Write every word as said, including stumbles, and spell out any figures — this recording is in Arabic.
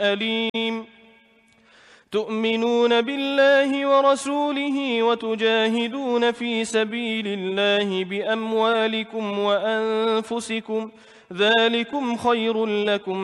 أليم تؤمنون بالله ورسوله وتجاهدون في سبيل الله بأموالكم وأنفسكم ذلكم خير لكم